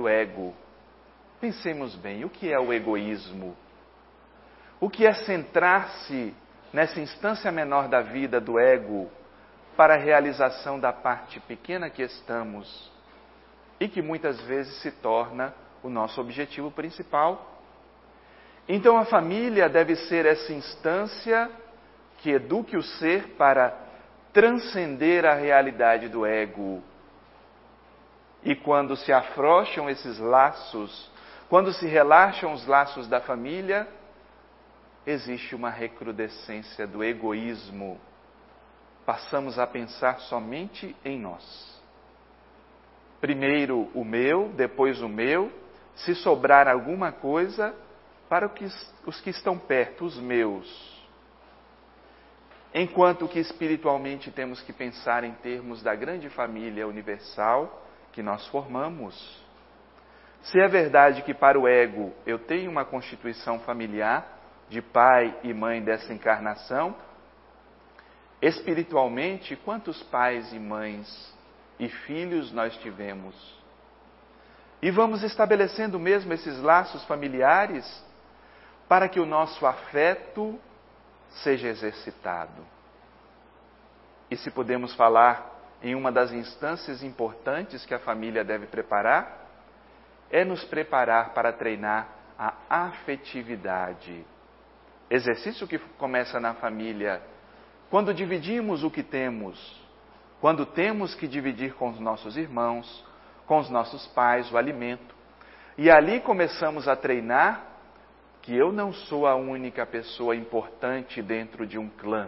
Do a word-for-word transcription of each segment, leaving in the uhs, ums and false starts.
ego. Pensemos bem, o que é o egoísmo? O que é centrar-se nessa instância menor da vida do ego para a realização da parte pequena que estamos e que muitas vezes se torna o nosso objetivo principal? Então a família deve ser essa instância que eduque o ser para transcender a realidade do ego. E quando se afrouxam esses laços, quando se relaxam os laços da família, existe uma recrudescência do egoísmo. Passamos a pensar somente em nós. Primeiro o meu, depois o meu, se sobrar alguma coisa, para os que estão perto, os meus. Enquanto que espiritualmente temos que pensar em termos da grande família universal que nós formamos. Se é verdade que para o ego eu tenho uma constituição familiar de pai e mãe dessa encarnação, espiritualmente, quantos pais e mães e filhos nós tivemos? E vamos estabelecendo mesmo esses laços familiares para que o nosso afeto seja exercitado. E se podemos falar em uma das instâncias importantes que a família deve preparar, é nos preparar para treinar a afetividade. Exercício que começa na família, quando dividimos o que temos, quando temos que dividir com os nossos irmãos, com os nossos pais o alimento. E ali começamos a treinar que eu não sou a única pessoa importante dentro de um clã.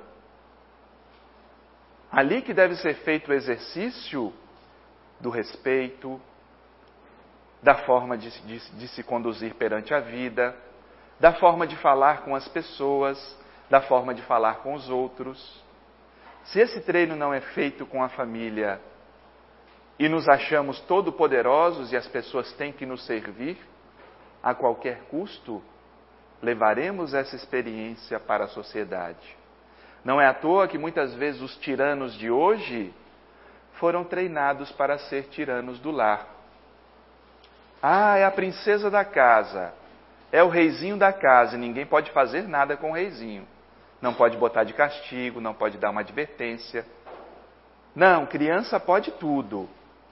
Ali que deve ser feito o exercício do respeito, da forma de, de, de se conduzir perante a vida, da forma de falar com as pessoas, da forma de falar com os outros. Se esse treino não é feito com a família e nos achamos todo-poderosos e as pessoas têm que nos servir a qualquer custo, levaremos essa experiência para a sociedade. Não é à toa que muitas vezes os tiranos de hoje foram treinados para ser tiranos do lar. Ah, é a princesa da casa, é o reizinho da casa e ninguém pode fazer nada com o reizinho. Não pode botar de castigo, não pode dar uma advertência. Não, criança pode tudo.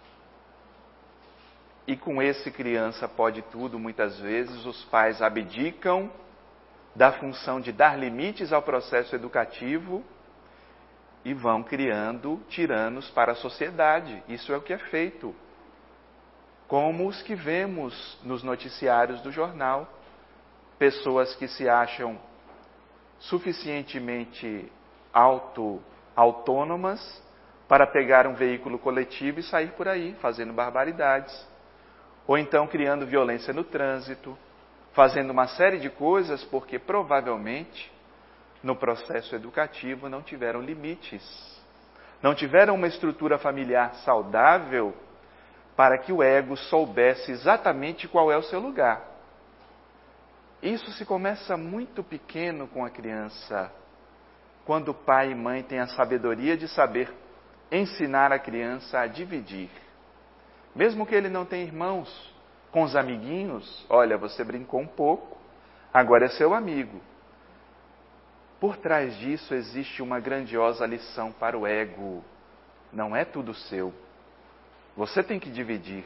E com esse criança pode tudo, muitas vezes os pais abdicam da função de dar limites ao processo educativo e vão criando tiranos para a sociedade. Isso é o que é feito. Como os que vemos nos noticiários do jornal. Pessoas que se acham suficientemente auto, autônomas para pegar um veículo coletivo e sair por aí, fazendo barbaridades. Ou então criando violência no trânsito, fazendo uma série de coisas porque provavelmente no processo educativo não tiveram limites. Não tiveram uma estrutura familiar saudável para que o ego soubesse exatamente qual é o seu lugar. Isso se começa muito pequeno com a criança, quando pai e mãe têm a sabedoria de saber ensinar a criança a dividir. Mesmo que ele não tenha irmãos, com os amiguinhos, olha, você brincou um pouco, agora é seu amigo. Por trás disso existe uma grandiosa lição para o ego. Não é tudo seu. Você tem que dividir.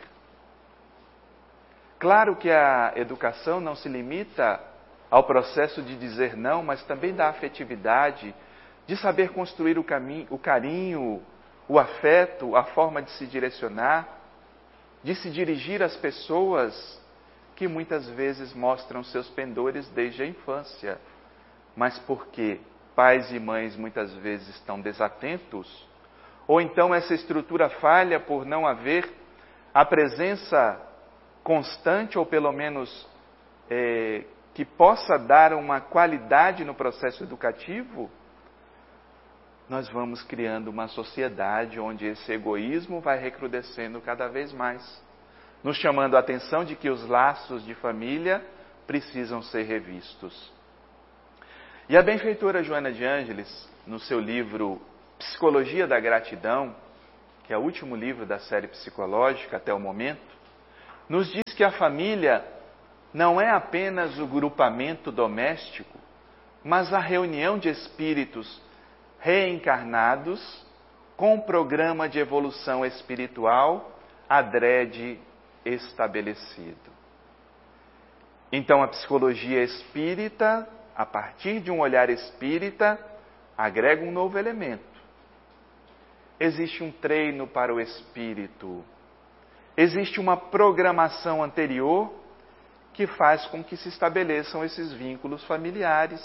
Claro que a educação não se limita ao processo de dizer não, mas também da afetividade, de saber construir o caminho, o carinho, o afeto, a forma de se direcionar, de se dirigir às pessoas que muitas vezes mostram seus pendores desde a infância. Mas porque pais e mães muitas vezes estão desatentos, ou então essa estrutura falha por não haver a presença constante, ou pelo menos é, que possa dar uma qualidade no processo educativo, nós vamos criando uma sociedade onde esse egoísmo vai recrudescendo cada vez mais, nos chamando a atenção de que os laços de família precisam ser revistos. E a benfeitora Joana de Ângeles, no seu livro Psicologia da Gratidão, que é o último livro da série psicológica até o momento, nos diz diz que a família não é apenas o grupamento doméstico, mas a reunião de espíritos reencarnados com um programa de evolução espiritual adrede estabelecido. Então a psicologia espírita, a partir de um olhar espírita, agrega um novo elemento. Existe um treino para o espírito. Existe uma programação anterior que faz com que se estabeleçam esses vínculos familiares.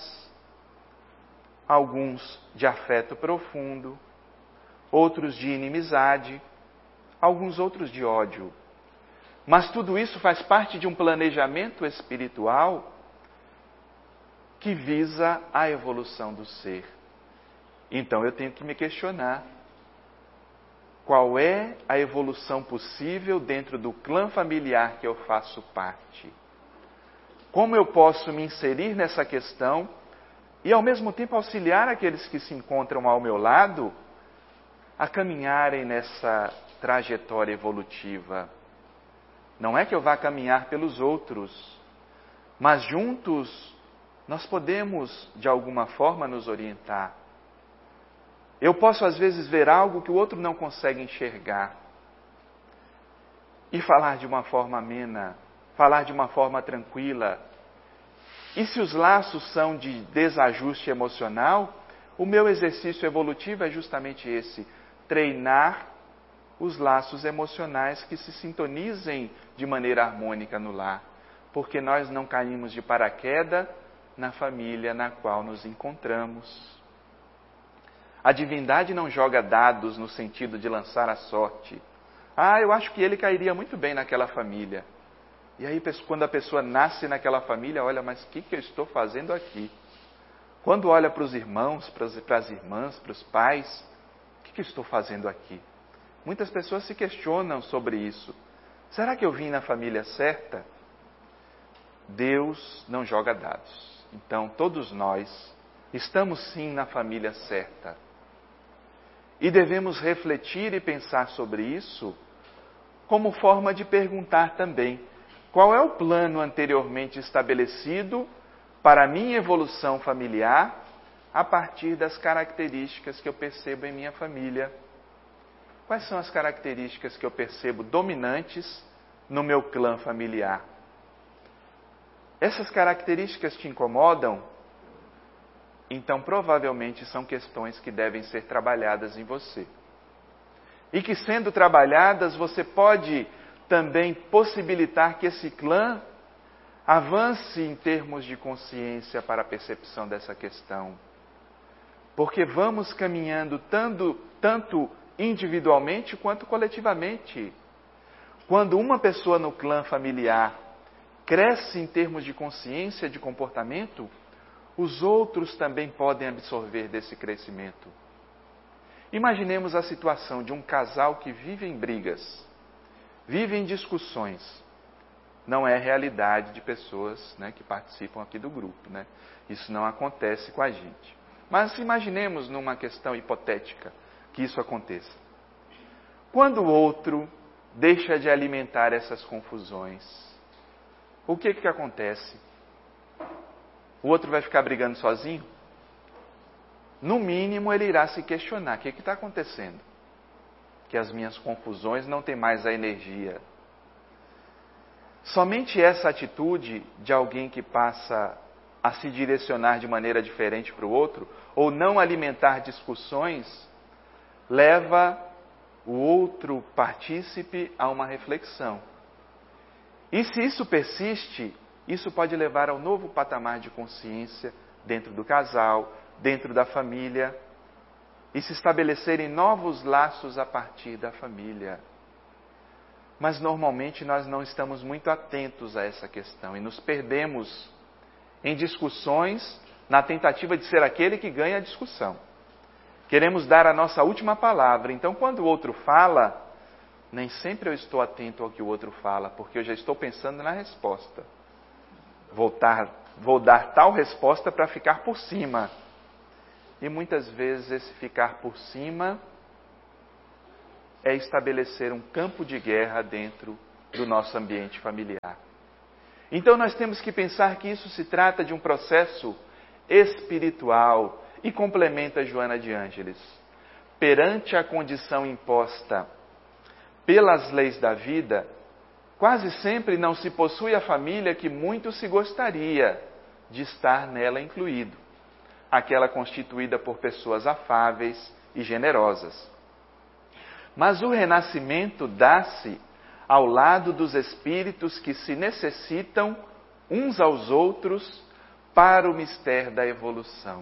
Alguns de afeto profundo, outros de inimizade, alguns outros de ódio. Mas tudo isso faz parte de um planejamento espiritual que visa a evolução do ser. Então eu tenho que me questionar: qual é a evolução possível dentro do clã familiar que eu faço parte? Como eu posso me inserir nessa questão e, ao mesmo tempo, auxiliar aqueles que se encontram ao meu lado a caminharem nessa trajetória evolutiva? Não é que eu vá caminhar pelos outros, mas juntos nós podemos, de alguma forma, nos orientar. Eu posso, às vezes, ver algo que o outro não consegue enxergar e falar de uma forma amena, falar de uma forma tranquila. E se os laços são de desajuste emocional, o meu exercício evolutivo é justamente esse: treinar os laços emocionais que se sintonizem de maneira harmônica no lar, porque nós não caímos de paraquedas na família na qual nos encontramos. A divindade não joga dados no sentido de lançar a sorte. Ah, eu acho que ele cairia muito bem naquela família. E aí, quando a pessoa nasce naquela família, olha, mas o que, que eu estou fazendo aqui? Quando olha para os irmãos, para as irmãs, para os pais, o que, que eu estou fazendo aqui? Muitas pessoas se questionam sobre isso. Será que eu vim na família certa? Deus não joga dados. Então, todos nós estamos sim na família certa. E devemos refletir e pensar sobre isso como forma de perguntar também: qual é o plano anteriormente estabelecido para a minha evolução familiar a partir das características que eu percebo em minha família? Quais são as características que eu percebo dominantes no meu clã familiar? Essas características te incomodam? Então, provavelmente, são questões que devem ser trabalhadas em você. E que, sendo trabalhadas, você pode também possibilitar que esse clã avance em termos de consciência para a percepção dessa questão. Porque vamos caminhando tanto, tanto individualmente quanto coletivamente. Quando uma pessoa no clã familiar cresce em termos de consciência de comportamento, os outros também podem absorver desse crescimento. Imaginemos a situação de um casal que vive em brigas, vive em discussões. Não é realidade de pessoas, né, que participam aqui do grupo, né? Isso não acontece com a gente. Mas imaginemos numa questão hipotética que isso aconteça. Quando o outro deixa de alimentar essas confusões, o que que acontece? O outro vai ficar brigando sozinho? No mínimo, ele irá se questionar: o que está acontecendo? Que as minhas confusões não têm mais a energia. Somente essa atitude de alguém que passa a se direcionar de maneira diferente para o outro, ou não alimentar discussões, leva o outro partícipe a uma reflexão. E se isso persiste, isso pode levar ao novo patamar de consciência dentro do casal, dentro da família, e se estabelecerem novos laços a partir da família. Mas normalmente nós não estamos muito atentos a essa questão e nos perdemos em discussões na tentativa de ser aquele que ganha a discussão. Queremos dar a nossa última palavra, então quando o outro fala, nem sempre eu estou atento ao que o outro fala, porque eu já estou pensando na resposta. Vou dar, vou dar tal resposta para ficar por cima. E muitas vezes esse ficar por cima é estabelecer um campo de guerra dentro do nosso ambiente familiar. Então nós temos que pensar que isso se trata de um processo espiritual e complementa Joana de Ângeles. Perante a condição imposta pelas leis da vida, quase sempre não se possui a família que muito se gostaria de estar nela incluído, aquela constituída por pessoas afáveis e generosas. Mas o renascimento dá-se ao lado dos espíritos que se necessitam uns aos outros para o mistério da evolução.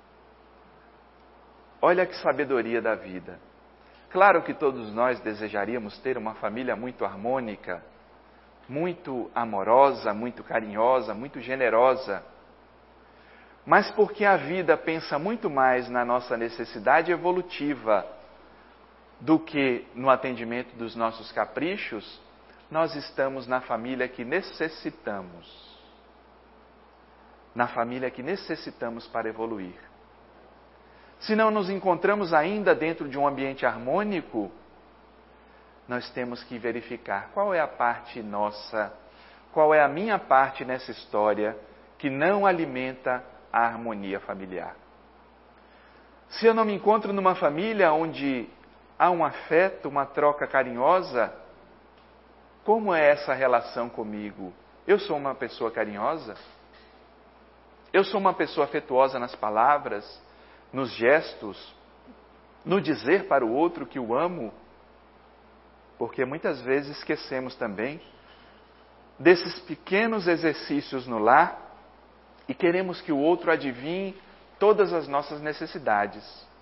Olha que sabedoria da vida. Claro que todos nós desejaríamos ter uma família muito harmônica, muito amorosa, muito carinhosa, muito generosa. Mas porque a vida pensa muito mais na nossa necessidade evolutiva do que no atendimento dos nossos caprichos, nós estamos na família que necessitamos. Na família que necessitamos para evoluir. Se não nos encontramos ainda dentro de um ambiente harmônico, nós temos que verificar qual é a parte nossa, qual é a minha parte nessa história que não alimenta a harmonia familiar. Se eu não me encontro numa família onde há um afeto, uma troca carinhosa, como é essa relação comigo? Eu sou uma pessoa carinhosa? Eu sou uma pessoa afetuosa nas palavras, nos gestos, no dizer para o outro que o amo? Porque muitas vezes esquecemos também desses pequenos exercícios no lar e queremos que o outro adivinhe todas as nossas necessidades.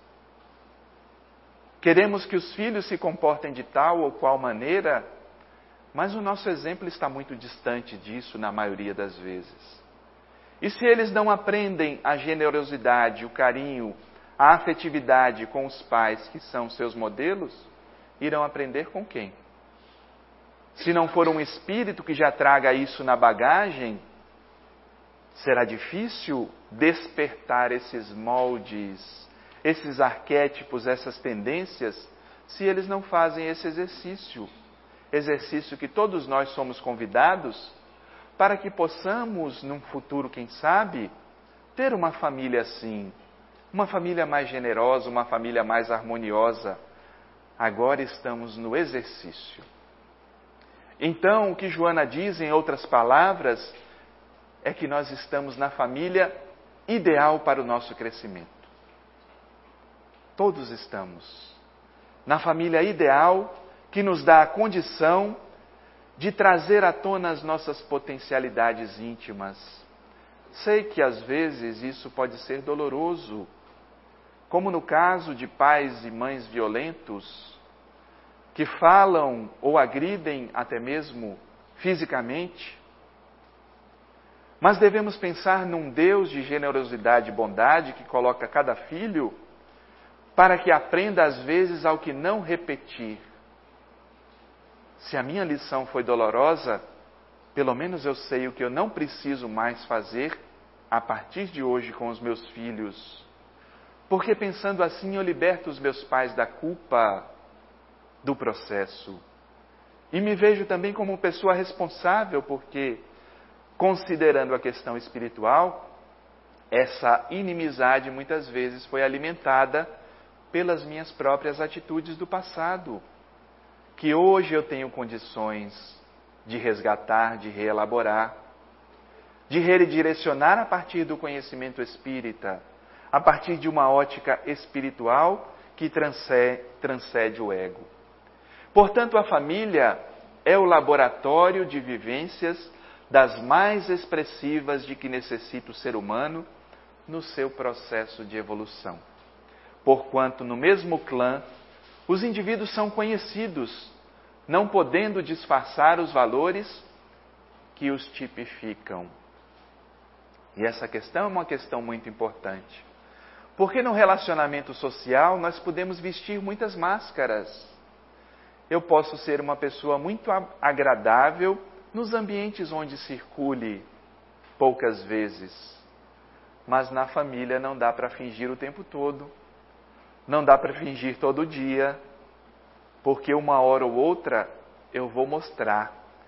Queremos que os filhos se comportem de tal ou qual maneira, mas o nosso exemplo está muito distante disso na maioria das vezes. E se eles não aprendem a generosidade, o carinho, a afetividade com os pais que são seus modelos, irão aprender com quem? Se não for um espírito que já traga isso na bagagem, será difícil despertar esses moldes, esses arquétipos, essas tendências, se eles não fazem esse exercício. Exercício que todos nós somos convidados para que possamos, num futuro, quem sabe, ter uma família assim, uma família mais generosa, uma família mais harmoniosa. Agora estamos no exercício. Então, o que Joana diz, em outras palavras, é que nós estamos na família ideal para o nosso crescimento. Todos estamos na família ideal que nos dá a condição de trazer à tona as nossas potencialidades íntimas. Sei que às vezes isso pode ser doloroso, como no caso de pais e mães violentos, que falam ou agridem até mesmo fisicamente. Mas devemos pensar num Deus de generosidade e bondade que coloca cada filho para que aprenda às vezes ao que não repetir. Se a minha lição foi dolorosa, pelo menos eu sei o que eu não preciso mais fazer a partir de hoje com os meus filhos. Porque pensando assim eu liberto os meus pais da culpa do processo. E me vejo também como pessoa responsável, porque, considerando a questão espiritual, essa inimizade muitas vezes foi alimentada pelas minhas próprias atitudes do passado, que hoje eu tenho condições de resgatar, de reelaborar, de redirecionar a partir do conhecimento espírita, a partir de uma ótica espiritual que transcende, transcende o ego. Portanto, a família é o laboratório de vivências das mais expressivas de que necessita o ser humano no seu processo de evolução. Porquanto, no mesmo clã, os indivíduos são conhecidos, não podendo disfarçar os valores que os tipificam. E essa questão é uma questão muito importante. Porque no relacionamento social nós podemos vestir muitas máscaras. Eu posso ser uma pessoa muito agradável nos ambientes onde circule poucas vezes. Mas na família não dá para fingir o tempo todo. Não dá para fingir todo dia, porque uma hora ou outra eu vou mostrar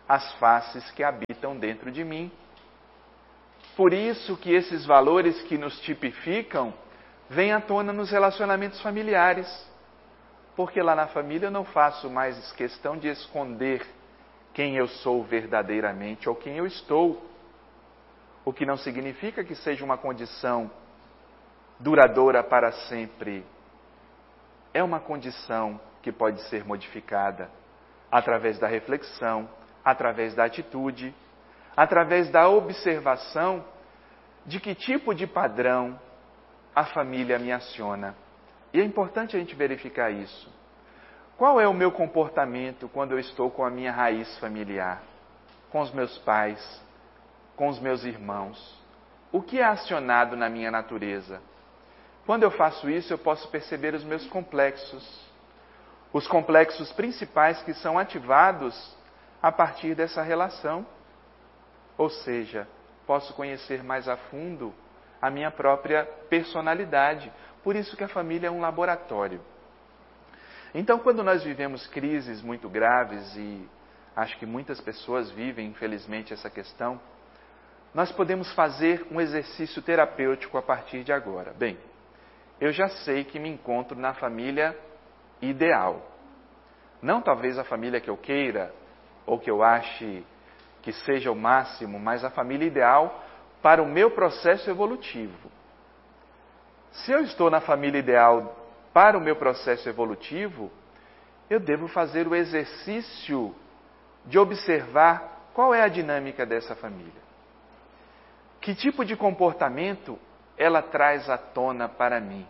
as faces que habitam dentro de mim. Por isso que esses valores que nos tipificam vêm à tona nos relacionamentos familiares. Porque lá na família eu não faço mais questão de esconder quem eu sou verdadeiramente ou quem eu estou. O que não significa que seja uma condição duradoura para sempre. É uma condição que pode ser modificada através da reflexão, através da atitude, através da observação de que tipo de padrão a família me aciona. E é importante a gente verificar isso. Qual é o meu comportamento quando eu estou com a minha raiz familiar? Com os meus pais, com os meus irmãos? O que é acionado na minha natureza? Quando eu faço isso, eu posso perceber os meus complexos. Os complexos principais que são ativados a partir dessa relação. Ou seja, posso conhecer mais a fundo a minha própria personalidade. Por isso que a família é um laboratório. Então, quando nós vivemos crises muito graves, e acho que muitas pessoas vivem, infelizmente, essa questão, nós podemos fazer um exercício terapêutico a partir de agora. Bem, eu já sei que me encontro na família ideal. Não talvez a família que eu queira, ou que eu ache que seja o máximo, mas a família ideal para o meu processo evolutivo. Se eu estou na família ideal para o meu processo evolutivo, eu devo fazer o exercício de observar qual é a dinâmica dessa família. Que tipo de comportamento ela traz à tona para mim?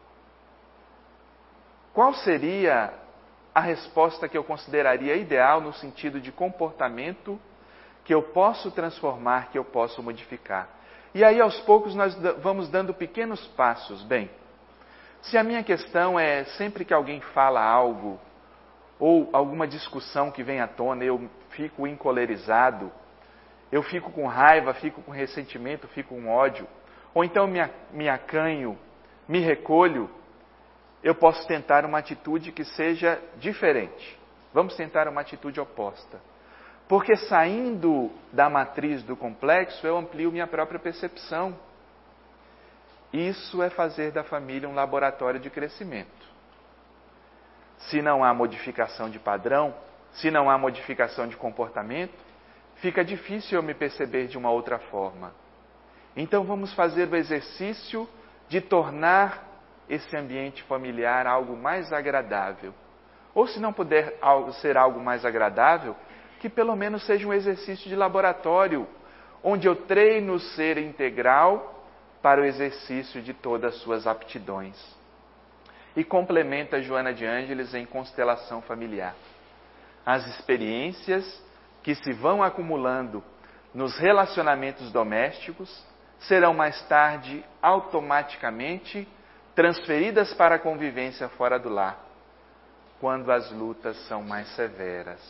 Qual seria a resposta que eu consideraria ideal no sentido de comportamento que eu posso transformar, que eu posso modificar? E aí, aos poucos, nós vamos dando pequenos passos. Bem, se a minha questão é sempre que alguém fala algo, ou alguma discussão que vem à tona, eu fico encolerizado, eu fico com raiva, fico com ressentimento, fico com ódio, ou então me, me acanho, me recolho, eu posso tentar uma atitude que seja diferente. Vamos tentar uma atitude oposta. Porque saindo da matriz do complexo, eu amplio minha própria percepção. Isso é fazer da família um laboratório de crescimento. Se não há modificação de padrão, se não há modificação de comportamento, fica difícil eu me perceber de uma outra forma. Então vamos fazer o exercício de tornar esse ambiente familiar algo mais agradável. Ou se não puder ser algo mais agradável, que pelo menos seja um exercício de laboratório, onde eu treino o ser integral para o exercício de todas as suas aptidões. E complementa Joana de Ângeles em Constelação Familiar. As experiências que se vão acumulando nos relacionamentos domésticos serão mais tarde automaticamente transferidas para a convivência fora do lar, quando as lutas são mais severas.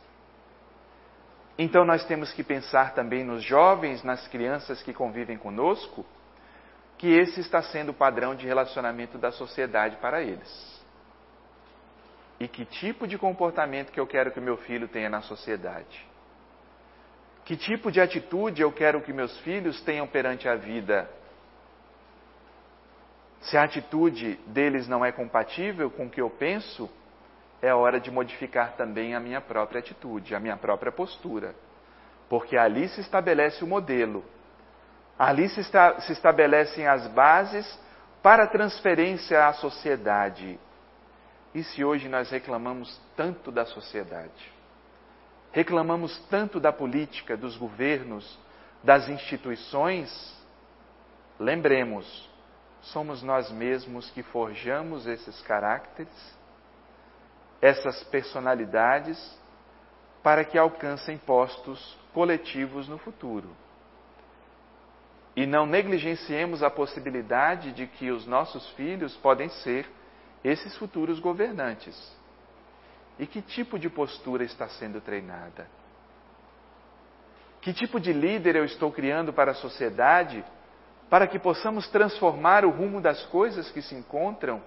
Então nós temos que pensar também nos jovens, nas crianças que convivem conosco, que esse está sendo o padrão de relacionamento da sociedade para eles. E que tipo de comportamento que eu quero que o meu filho tenha na sociedade? Que tipo de atitude eu quero que meus filhos tenham perante a vida? Se a atitude deles não é compatível com o que eu penso, é hora de modificar também a minha própria atitude, a minha própria postura. Porque ali se estabelece o modelo. Ali se, está, se estabelecem as bases para a transferência à sociedade. E se hoje nós reclamamos tanto da sociedade, reclamamos tanto da política, dos governos, das instituições, lembremos, somos nós mesmos que forjamos esses caracteres, essas personalidades, para que alcancem postos coletivos no futuro. E não negligenciemos a possibilidade de que os nossos filhos podem ser esses futuros governantes. E que tipo de postura está sendo treinada? Que tipo de líder eu estou criando para a sociedade, para que possamos transformar o rumo das coisas que se encontram?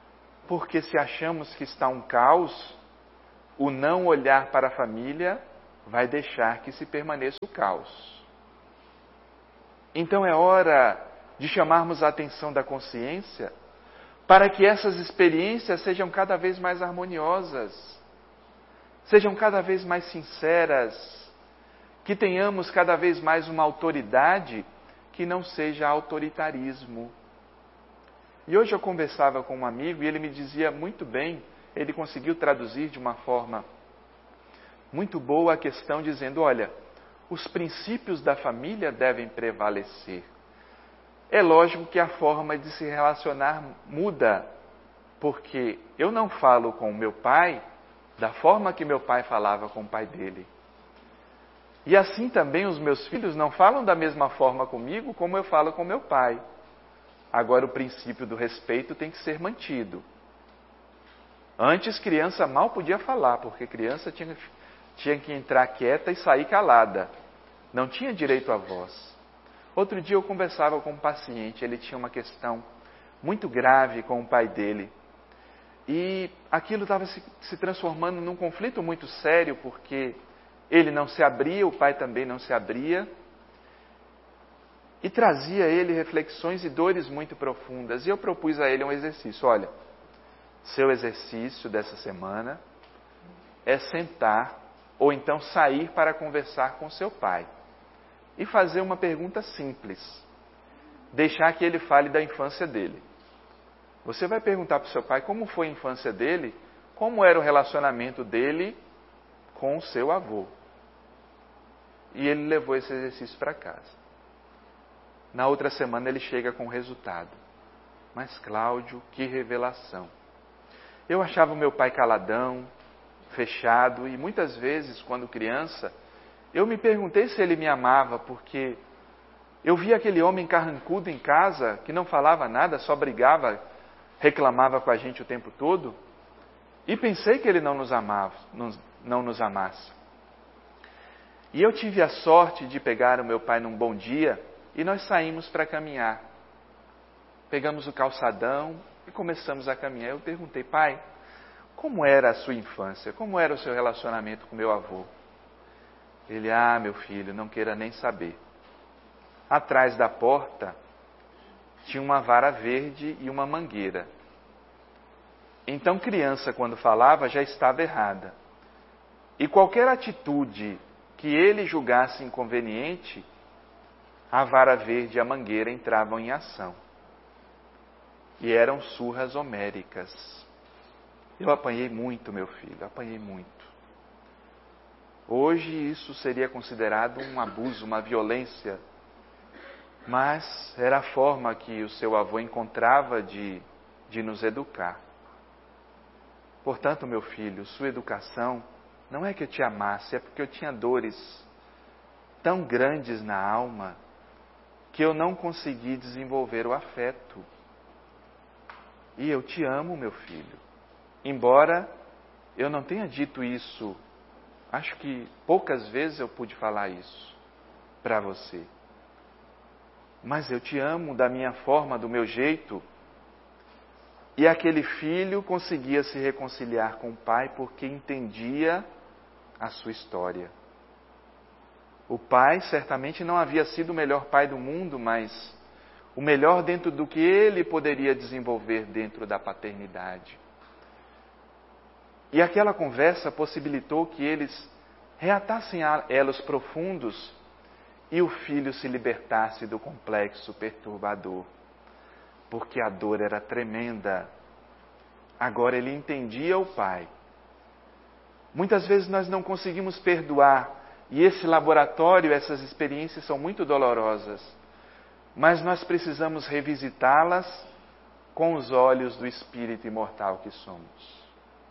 Porque se achamos que está um caos, o não olhar para a família vai deixar que se permaneça o caos. Então é hora de chamarmos a atenção da consciência para que essas experiências sejam cada vez mais harmoniosas, sejam cada vez mais sinceras, que tenhamos cada vez mais uma autoridade que não seja autoritarismo. E hoje eu conversava com um amigo e ele me dizia muito bem, ele conseguiu traduzir de uma forma muito boa a questão, dizendo, olha, os princípios da família devem prevalecer. É lógico que a forma de se relacionar muda, porque eu não falo com o meu pai da forma que meu pai falava com o pai dele. E assim também os meus filhos não falam da mesma forma comigo como eu falo com meu pai. Agora o princípio do respeito tem que ser mantido. Antes criança mal podia falar, porque criança tinha, tinha que entrar quieta e sair calada. Não tinha direito à voz. Outro dia eu conversava com um paciente, ele tinha uma questão muito grave com o pai dele. E aquilo estava se, se transformando num conflito muito sério, porque ele não se abria, o pai também não se abria. E trazia a ele reflexões e dores muito profundas. E eu propus a ele um exercício. Olha, seu exercício dessa semana é sentar ou então sair para conversar com seu pai. E fazer uma pergunta simples. Deixar que ele fale da infância dele. Você vai perguntar para o seu pai como foi a infância dele, como era o relacionamento dele com o seu avô. E ele levou esse exercício para casa. Na outra semana ele chega com o resultado. Mas Cláudio, que revelação. Eu achava o meu pai caladão, fechado, e muitas vezes, quando criança, eu me perguntei se ele me amava, porque eu via aquele homem carrancudo em casa, que não falava nada, só brigava, reclamava com a gente o tempo todo, e pensei que ele não nos amava, não nos amasse. E eu tive a sorte de pegar o meu pai num bom dia, e nós saímos para caminhar. Pegamos o calçadão e começamos a caminhar. Eu perguntei, pai, como era a sua infância? Como era o seu relacionamento com meu avô? Ele, ah, meu filho, não queira nem saber. Atrás da porta tinha uma vara verde e uma mangueira. Então, criança, quando falava, já estava errada. E qualquer atitude que ele julgasse inconveniente, a vara verde e a mangueira entravam em ação. E eram surras homéricas. Eu apanhei muito, meu filho, apanhei muito. Hoje isso seria considerado um abuso, uma violência. Mas era a forma que o seu avô encontrava de, de nos educar. Portanto, meu filho, sua educação não é que eu te amasse, é porque eu tinha dores tão grandes na alma que eu não consegui desenvolver o afeto. E eu te amo, meu filho. Embora eu não tenha dito isso, acho que poucas vezes eu pude falar isso para você. Mas eu te amo da minha forma, do meu jeito. E aquele filho conseguia se reconciliar com o pai porque entendia a sua história. O pai certamente não havia sido o melhor pai do mundo, mas o melhor dentro do que ele poderia desenvolver dentro da paternidade. E aquela conversa possibilitou que eles reatassem elos profundos e o filho se libertasse do complexo perturbador, porque a dor era tremenda. Agora ele entendia o pai. Muitas vezes nós não conseguimos perdoar, e esse laboratório, essas experiências são muito dolorosas, mas nós precisamos revisitá-las com os olhos do espírito imortal que somos.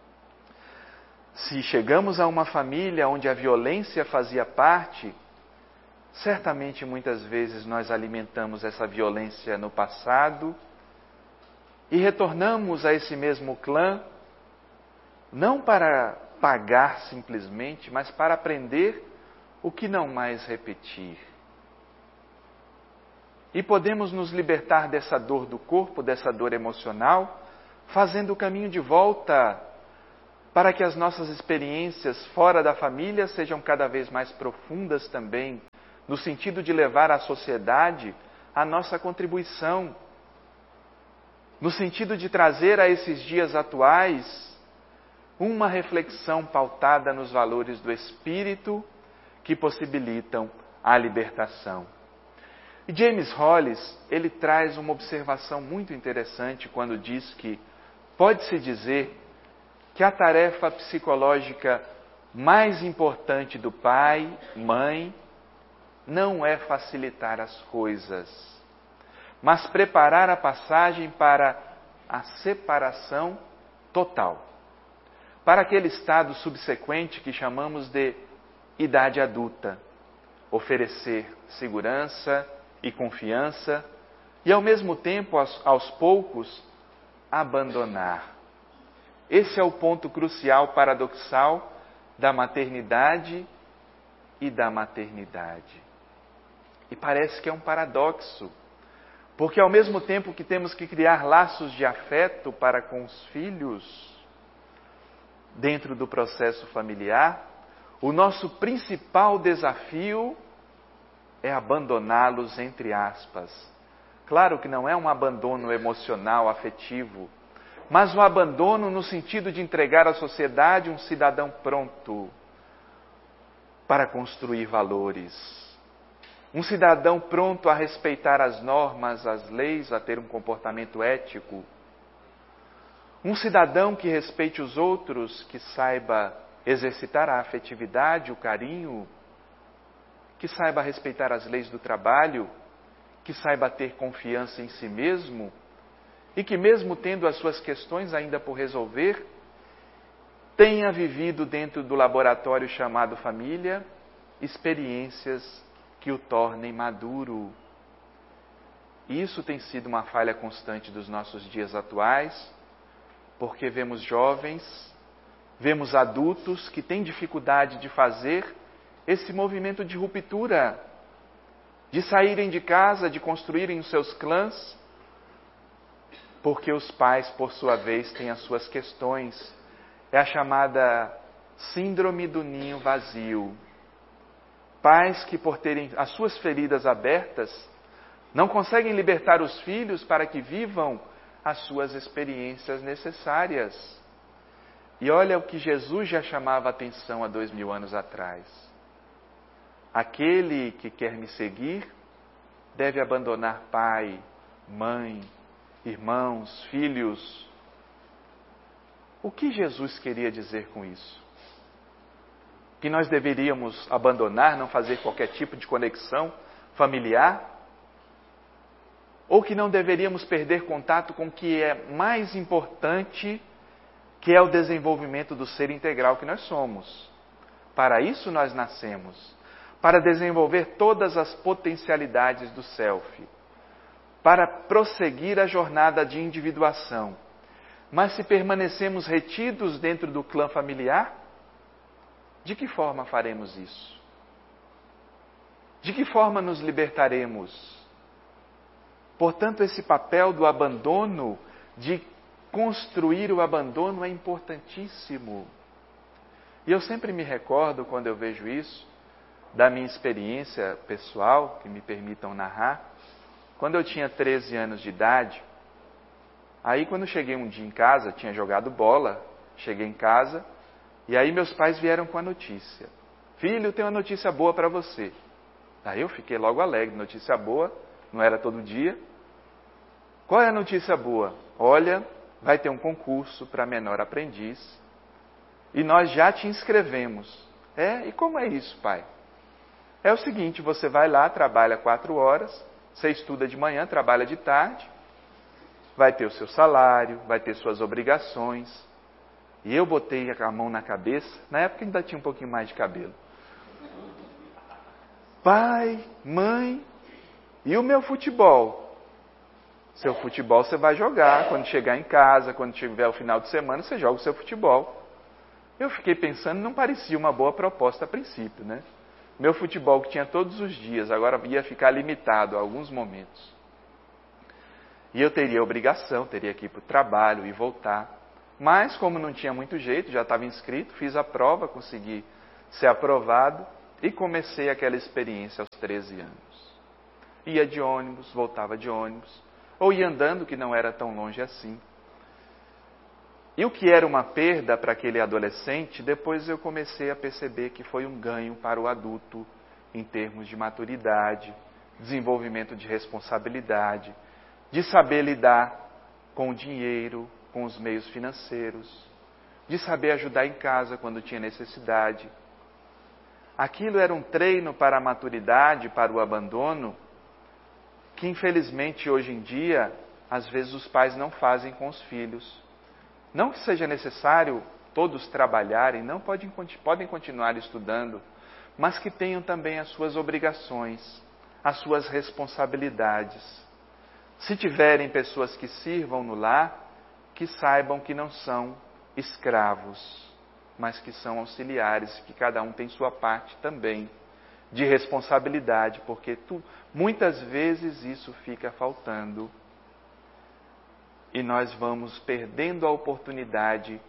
Se chegamos a uma família onde a violência fazia parte, certamente muitas vezes nós alimentamos essa violência no passado e retornamos a esse mesmo clã, não para pagar simplesmente, mas para aprender o que não mais repetir. E podemos nos libertar dessa dor do corpo, dessa dor emocional, fazendo o caminho de volta para que as nossas experiências fora da família sejam cada vez mais profundas também, no sentido de levar à sociedade a nossa contribuição, no sentido de trazer a esses dias atuais uma reflexão pautada nos valores do Espírito que possibilitam a libertação. E James Hollis, ele traz uma observação muito interessante quando diz que pode-se dizer que a tarefa psicológica mais importante do pai, mãe, não é facilitar as coisas, mas preparar a passagem para a separação total, para aquele estado subsequente que chamamos de idade adulta, oferecer segurança e confiança e, ao mesmo tempo, aos, aos poucos, abandonar. Esse é o ponto crucial, paradoxal, da maternidade e da maternidade. E parece que é um paradoxo, porque ao mesmo tempo que temos que criar laços de afeto para com os filhos, dentro do processo familiar, o nosso principal desafio é abandoná-los, entre aspas. Claro que não é um abandono emocional, afetivo, mas um abandono no sentido de entregar à sociedade um cidadão pronto para construir valores. Um cidadão pronto a respeitar as normas, as leis, a ter um comportamento ético. Um cidadão que respeite os outros, que saiba exercitar a afetividade, o carinho, que saiba respeitar as leis do trabalho, que saiba ter confiança em si mesmo e que, mesmo tendo as suas questões ainda por resolver, tenha vivido dentro do laboratório chamado família experiências que o tornem maduro. Isso tem sido uma falha constante dos nossos dias atuais, porque vemos jovens, vemos adultos que têm dificuldade de fazer esse movimento de ruptura, de saírem de casa, de construírem os seus clãs, porque os pais, por sua vez, têm as suas questões. É a chamada síndrome do ninho vazio. Pais que, por terem as suas feridas abertas, não conseguem libertar os filhos para que vivam as suas experiências necessárias. E olha o que Jesus já chamava a atenção há dois mil anos atrás. Aquele que quer me seguir deve abandonar pai, mãe, irmãos, filhos. O que Jesus queria dizer com isso? Que nós deveríamos abandonar, não fazer qualquer tipo de conexão familiar? Ou que não deveríamos perder contato com o que é mais importante, que é o desenvolvimento do ser integral que nós somos? Para isso nós nascemos, para desenvolver todas as potencialidades do self, para prosseguir a jornada de individuação. Mas se permanecemos retidos dentro do clã familiar, de que forma faremos isso? De que forma nos libertaremos? Portanto, esse papel do abandono, de construir o abandono, é importantíssimo. E eu sempre me recordo, quando eu vejo isso, da minha experiência pessoal, que me permitam narrar. Quando eu tinha treze anos de idade, aí quando cheguei um dia em casa, tinha jogado bola, cheguei em casa, e aí meus pais vieram com a notícia: filho, tem uma notícia boa para você. Aí eu fiquei logo alegre, notícia boa, não era todo dia. Qual é a notícia boa? Olha, vai ter um concurso para menor aprendiz, e nós já te inscrevemos. É, e como é isso, pai? É o seguinte, você vai lá, trabalha quatro horas, você estuda de manhã, trabalha de tarde, vai ter o seu salário, vai ter suas obrigações. E eu botei a mão na cabeça, na época ainda tinha um pouquinho mais de cabelo. Pai, mãe, e o meu futebol? Seu futebol você vai jogar, quando chegar em casa, quando tiver o final de semana, você joga o seu futebol. Eu fiquei pensando, não parecia uma boa proposta a princípio, né? Meu futebol que tinha todos os dias, agora ia ficar limitado a alguns momentos. E eu teria obrigação, teria que ir para o trabalho e voltar. Mas, como não tinha muito jeito, já estava inscrito, fiz a prova, consegui ser aprovado e comecei aquela experiência aos treze anos. Ia de ônibus, voltava de ônibus, ou ia andando, que não era tão longe assim. E o que era uma perda para aquele adolescente, depois eu comecei a perceber que foi um ganho para o adulto, em termos de maturidade, desenvolvimento de responsabilidade, de saber lidar com o dinheiro, com os meios financeiros, de saber ajudar em casa quando tinha necessidade. Aquilo era um treino para a maturidade, para o abandono, que infelizmente hoje em dia, às vezes os pais não fazem com os filhos. Não que seja necessário todos trabalharem, não podem, podem continuar estudando, mas que tenham também as suas obrigações, as suas responsabilidades. Se tiverem pessoas que sirvam no lar, que saibam que não são escravos, mas que são auxiliares, que cada um tem sua parte também de responsabilidade, porque tu, muitas vezes isso fica faltando. E nós vamos perdendo a oportunidade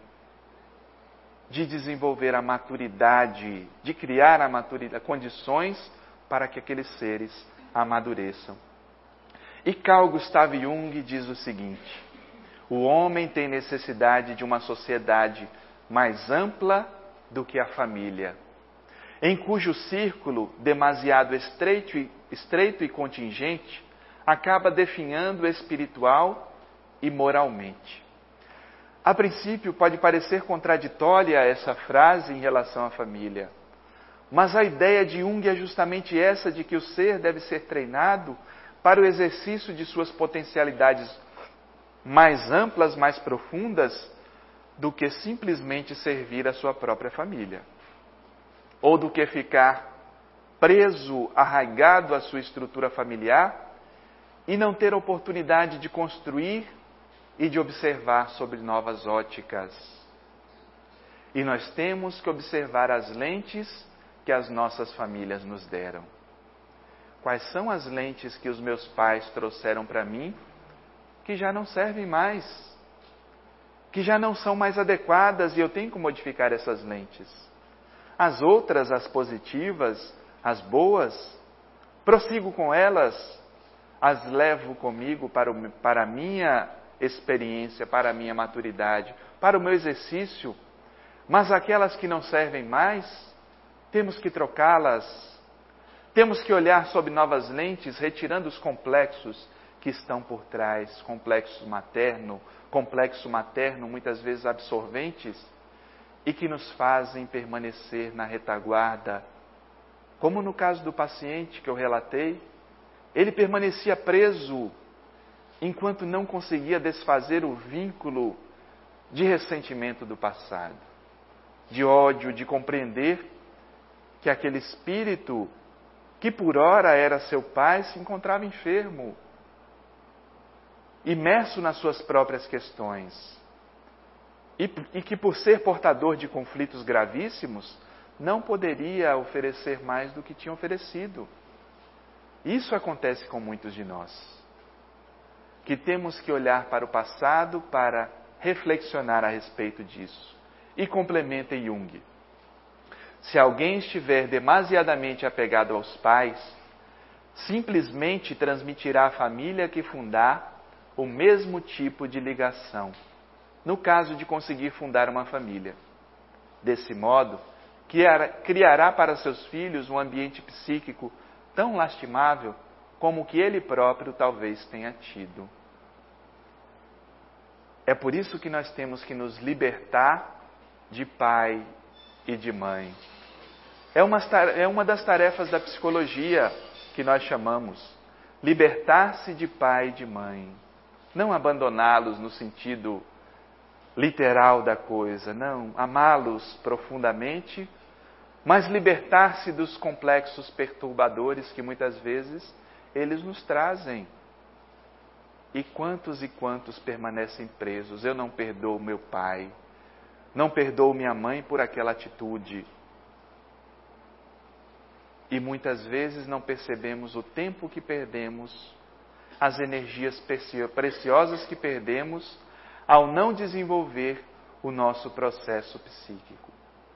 de desenvolver a maturidade, de criar a maturidade, condições para que aqueles seres amadureçam. E Carl Gustav Jung diz o seguinte: o homem tem necessidade de uma sociedade mais ampla do que a família, em cujo círculo demasiado estreito e, estreito e contingente acaba definhando o espiritual e moralmente. A princípio pode parecer contraditória essa frase em relação à família, mas a ideia de Jung é justamente essa, de que o ser deve ser treinado para o exercício de suas potencialidades mais amplas, mais profundas, do que simplesmente servir a sua própria família, ou do que ficar preso, arraigado à sua estrutura familiar e não ter oportunidade de construir e de observar sobre novas óticas. E nós temos que observar as lentes que as nossas famílias nos deram. Quais são as lentes que os meus pais trouxeram para mim, que já não servem mais, que já não são mais adequadas, e eu tenho que modificar essas lentes. As outras, as positivas, as boas, prossigo com elas, as levo comigo para, o, para a minha experiência, para a minha maturidade, para o meu exercício, mas aquelas que não servem mais, temos que trocá-las, temos que olhar sob novas lentes, retirando os complexos que estão por trás, complexo materno, complexo materno muitas vezes absorventes, e que nos fazem permanecer na retaguarda, como no caso do paciente que eu relatei, ele permanecia preso enquanto não conseguia desfazer o vínculo de ressentimento do passado, de ódio, de compreender que aquele espírito, que por ora era seu pai, se encontrava enfermo, imerso nas suas próprias questões, e, e que por ser portador de conflitos gravíssimos, não poderia oferecer mais do que tinha oferecido. Isso acontece com muitos de nós, que temos que olhar para o passado para reflexionar a respeito disso. E complementa Jung: se alguém estiver demasiadamente apegado aos pais, simplesmente transmitirá à família que fundar o mesmo tipo de ligação, no caso de conseguir fundar uma família. Desse modo, criará para seus filhos um ambiente psíquico tão lastimável como o que ele próprio talvez tenha tido. É por isso que nós temos que nos libertar de pai e de mãe. É uma, é uma das tarefas da psicologia que nós chamamos libertar-se de pai e de mãe. Não abandoná-los no sentido literal da coisa, não, amá-los profundamente, mas libertar-se dos complexos perturbadores que muitas vezes eles nos trazem. E quantos e quantos permanecem presos? Eu não perdoo meu pai, não perdoo minha mãe por aquela atitude. E muitas vezes não percebemos o tempo que perdemos, as energias preciosas que perdemos, ao não desenvolver o nosso processo psíquico.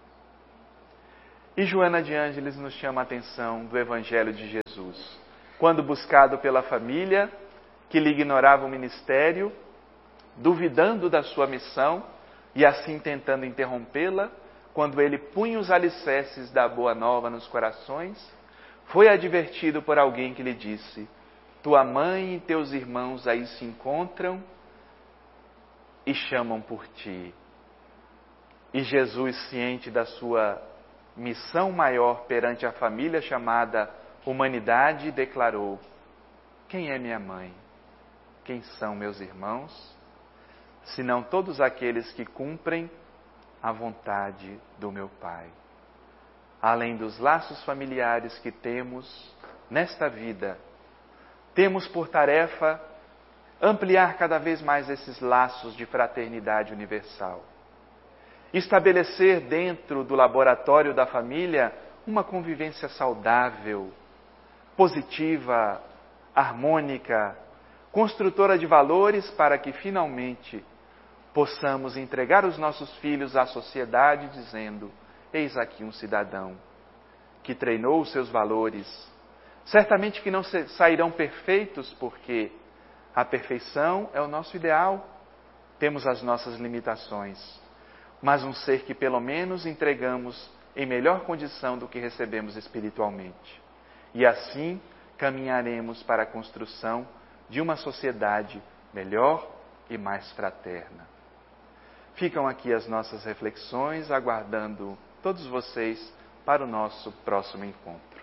E Joana de Ângeles nos chama a atenção do Evangelho de Jesus. Quando buscado pela família, que lhe ignorava o ministério, duvidando da sua missão e assim tentando interrompê-la, quando ele punha os alicerces da boa nova nos corações, foi advertido por alguém que lhe disse: tua mãe e teus irmãos aí se encontram e chamam por ti. E Jesus, ciente da sua missão maior perante a família chamada humanidade, declarou: quem é minha mãe? Quem são meus irmãos? Senão todos aqueles que cumprem a vontade do meu Pai. Além dos laços familiares que temos nesta vida, temos por tarefa ampliar cada vez mais esses laços de fraternidade universal. Estabelecer dentro do laboratório da família uma convivência saudável, positiva, harmônica, construtora de valores para que finalmente possamos entregar os nossos filhos à sociedade dizendo: eis aqui um cidadão que treinou os seus valores. Certamente que não sairão perfeitos, porque a perfeição é o nosso ideal. Temos as nossas limitações, mas um ser que pelo menos entregamos em melhor condição do que recebemos espiritualmente. E assim caminharemos para a construção de uma sociedade melhor e mais fraterna. Ficam aqui as nossas reflexões, aguardando todos vocês para o nosso próximo encontro.